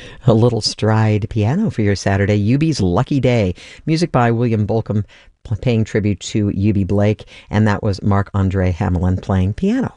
A little stride piano for your Saturday. Yubi's Lucky Day. Music by William Bolcom, paying tribute to Yubi Blake, and that was Marc-Andre Hamelin playing piano.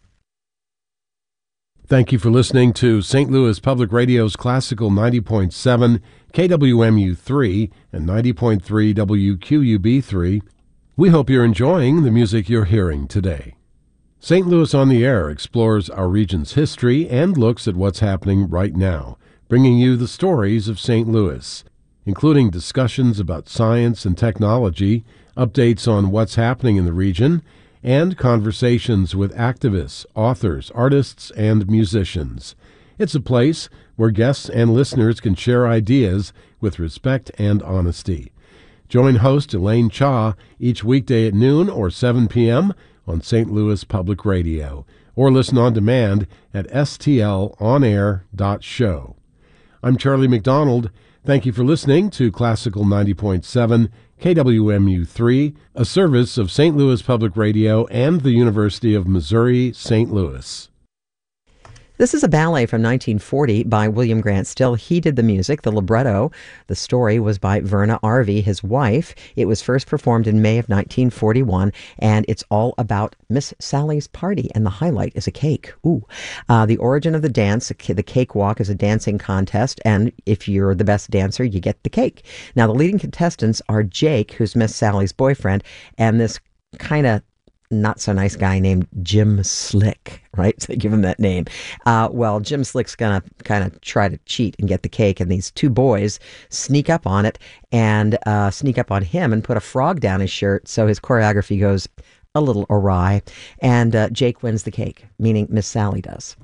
Thank you for listening to St. Louis Public Radio's Classical 90.7, KWMU3, and 90.3 WQUB3. We hope you're enjoying the music you're hearing today. St. Louis on the Air explores our region's history and looks at what's happening right now, bringing you the stories of St. Louis, including discussions about science and technology, updates on what's happening in the region, and conversations with activists, authors, artists, and musicians. It's a place where guests and listeners can share ideas with respect and honesty. Join host Elaine Cha each weekday at noon or 7 p.m. on St. Louis Public Radio, or listen on demand at stlonair.show. I'm Charlie McDonald. Thank you for listening to Classical 90.7 KWMU3, a service of St. Louis Public Radio and the University of Missouri, St. Louis. This is a ballet from 1940 by William Grant Still. He did the music, the libretto. The story was by Verna Arvey, his wife. It was first performed in May of 1941, and it's all about Miss Sally's party, and the highlight is a cake. The origin of the dance, the cakewalk, is a dancing contest, and if you're the best dancer, you get the cake. Now, the leading contestants are Jake, who's Miss Sally's boyfriend, and this kind of not so nice guy named Jim Slick, right? So they give him that name. Jim Slick's gonna kind of try to cheat and get the cake, and these two boys sneak up on it and sneak up on him and put a frog down his shirt, so his choreography goes a little awry, and Jake wins the cake, meaning Miss Sally does.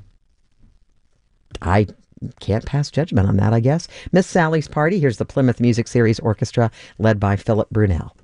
I can't pass judgment on that, I guess. Miss Sally's Party, here's the Plymouth Music Series Orchestra, led by Philip Brunel.